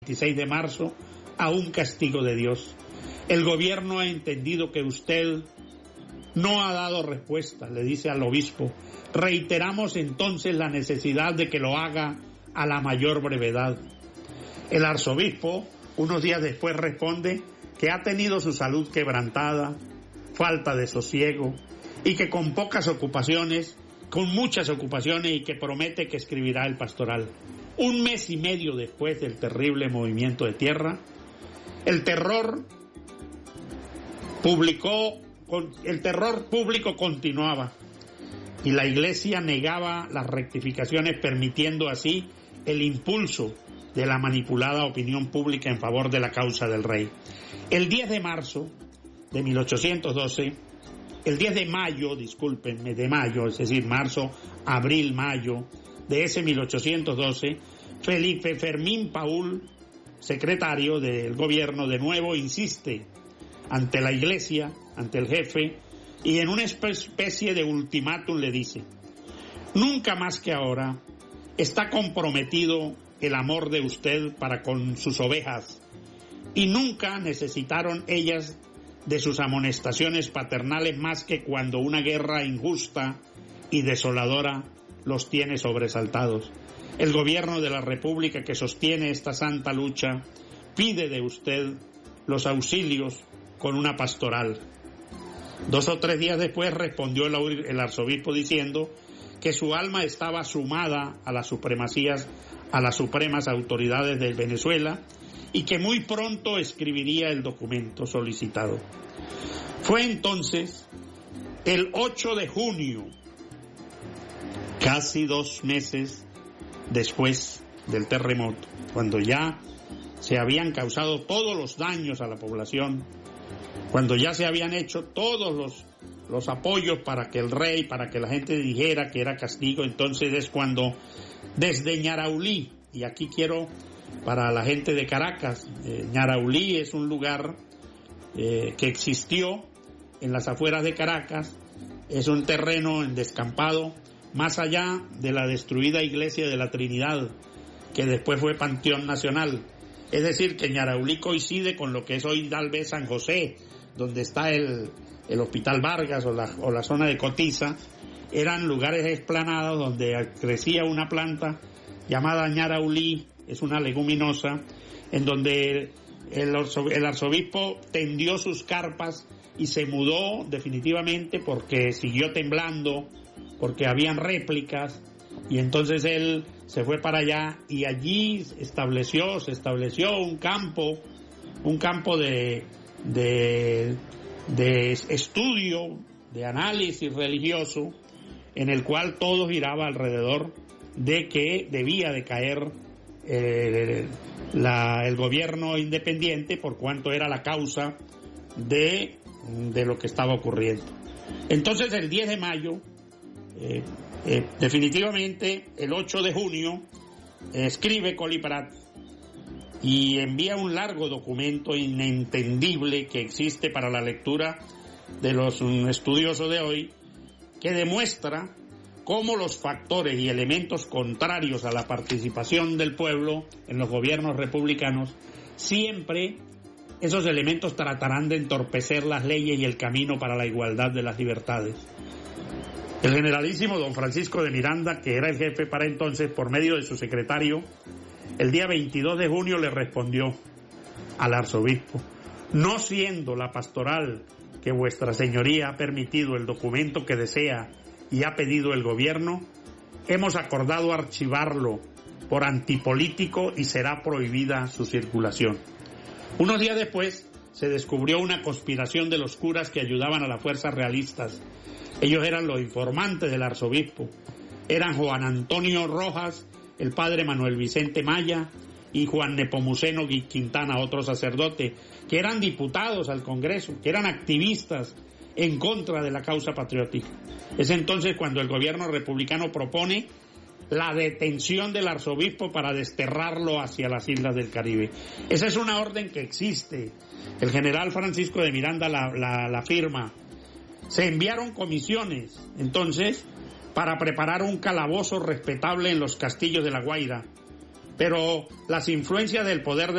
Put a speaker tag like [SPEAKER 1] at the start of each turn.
[SPEAKER 1] 26 de marzo a un castigo de Dios. El gobierno ha entendido que usted no ha dado respuesta, le dice al obispo. Reiteramos entonces la necesidad de que lo haga a la mayor brevedad. El arzobispo, unos días después, responde que ha tenido su salud quebrantada, falta de sosiego y que con muchas ocupaciones y que promete que escribirá el pastoral. Un mes y medio después del terrible movimiento de tierra, el terror público continuaba y la Iglesia negaba las rectificaciones, permitiendo así el impulso de la manipulada opinión pública en favor de la causa del rey. El 10 de mayo, es decir, marzo, abril, mayo de ese 1812, Felipe Fermín Paúl, secretario del gobierno, de nuevo insiste ante la Iglesia, ante el jefe, y en una especie de ultimátum le dice: nunca más que ahora está comprometido el amor de usted para con sus ovejas, y nunca necesitaron ellas de sus amonestaciones paternales más que cuando una guerra injusta y desoladora los tiene sobresaltados. El gobierno de la República que sostiene esta santa lucha pide de usted los auxilios con una pastoral. 2 o 3 días después respondió el arzobispo diciendo que su alma estaba sumada a las supremas autoridades de Venezuela y que muy pronto escribiría el documento solicitado. Fue entonces el 8 de junio, casi 2 meses después del terremoto, cuando ya se habían causado todos los daños a la población, cuando ya se habían hecho todos los apoyos para que el rey, para que la gente dijera que era castigo. Entonces es cuando desde Ñaraulí, y aquí quiero para la gente de Caracas, Ñaraulí es un lugar que existió en las afueras de Caracas, es un terreno en descampado, más allá de la destruida iglesia de la Trinidad, que después fue Panteón Nacional. Es decir, que Ñaraulí coincide con lo que es hoy tal vez San José, donde está el Hospital Vargas o la zona de Cotiza. Eran lugares esplanados donde crecía una planta llamada Ñaraulí, es una leguminosa, en donde el arzobispo tendió sus carpas y se mudó definitivamente porque siguió temblando, porque habían réplicas, y entonces él se fue para allá y allí se estableció un campo de estudio, de análisis religioso, en el cual todo giraba alrededor de que debía de caer el gobierno independiente, por cuanto era la causa de lo que estaba ocurriendo. Entonces el 10 de mayo, definitivamente el 8 de junio, escribe Colly Prat y envía un largo documento inentendible que existe para la lectura de los estudiosos de hoy, que demuestra cómo los factores y elementos contrarios a la participación del pueblo en los gobiernos republicanos, siempre esos elementos tratarán de entorpecer las leyes y el camino para la igualdad de las libertades. El generalísimo don Francisco de Miranda, que era el jefe para entonces, por medio de su secretario, el día 22 de junio le respondió al arzobispo: no siendo la pastoral que vuestra señoría ha permitido el documento que desea y ha pedido el gobierno, hemos acordado archivarlo por antipolítico y será prohibida su circulación. Unos días después se descubrió una conspiración de los curas que ayudaban a las fuerzas realistas. Ellos eran los informantes del arzobispo. Eran Juan Antonio Rojas, el padre Manuel Vicente Maya y Juan Nepomuceno Quintana, otro sacerdote, que eran diputados al Congreso, que eran activistas en contra de la causa patriótica. Es entonces cuando el gobierno republicano propone la detención del arzobispo para desterrarlo hacia las islas del Caribe. Esa es una orden que existe. El general Francisco de Miranda la firma. Se enviaron comisiones, entonces, para preparar un calabozo respetable en los castillos de La Guaira. Pero las influencias del poder